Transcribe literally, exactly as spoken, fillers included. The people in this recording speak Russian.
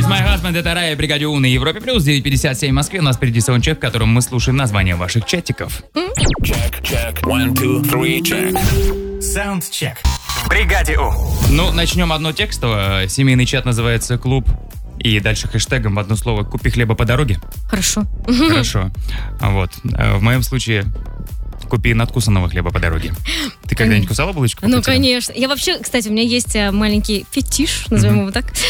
It's My Husband, это Рая, бригаде У на Европе Плюс, девять пятьдесят семь в Москве. У нас впереди саундчек, в котором мы слушаем названия ваших чатиков. Check, check, one, two, three, check. Саундчек. В бригаде У. Ну, начнем одно текстово. Семейный чат называется «Клуб». И дальше хэштегом в одно слово «Купи хлеба по дороге». Хорошо. Хорошо. Вот. В моем случае купи надкусанного хлеба по дороге. Ты когда-нибудь кусала булочку? Ну, конечно. Я вообще, кстати, у меня есть маленький фетиш, назовем его так.